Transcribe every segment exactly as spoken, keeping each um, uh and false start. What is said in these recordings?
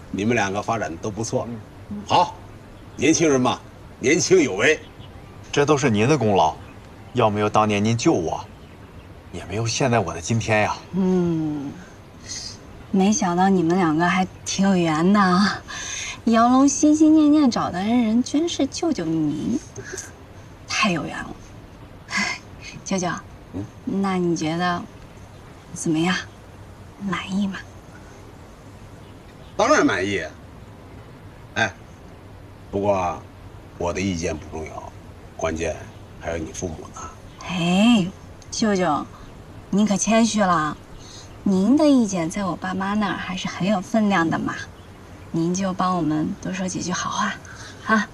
你们两个发展都不错，好，年轻人嘛，年轻有为， 这都是您的功劳，要没有当年您救我，也没有现在我的今天呀。 嗯，没想到你们两个还挺有缘的啊！姚龙心心念念找的恩人，居然是舅舅您，太有缘了。舅舅，嗯，那你觉得怎么样？满意吗？ 当然满意。哎，不过我的意见不重要，关键还有你父母呢。 哎，舅舅，您可谦虚了，您的意见在我爸妈那儿还是很有分量的嘛。您就帮我们多说几句好话，啊。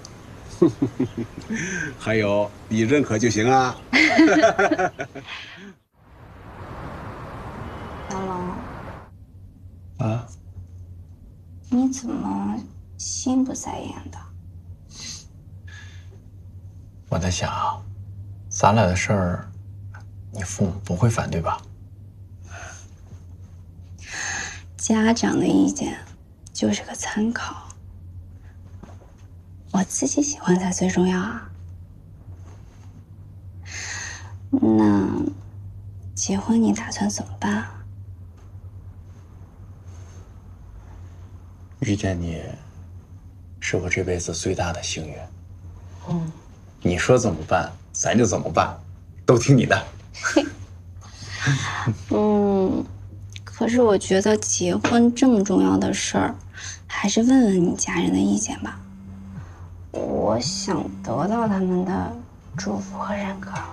还有你认可就行啊。 姚龙， 啊， 你怎么心不在焉的？ 我在想，咱俩的事儿，你父母不会反对吧？ 家长的意见就是个参考，我自己喜欢才最重要啊。那结婚你打算怎么办啊？ 遇见你，是我这辈子最大的幸运。嗯，你说怎么办，咱就怎么办，都听你的。 嗯，可是我觉得结婚这么重要的事儿，还是问问你家人的意见吧。我想得到他们的祝福和认可。